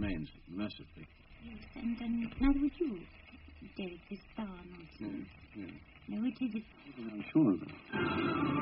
remains, mercifully. Yes, and now would you, Derek, this star nonsense? Yes. Now, which is it? I'm sure of that.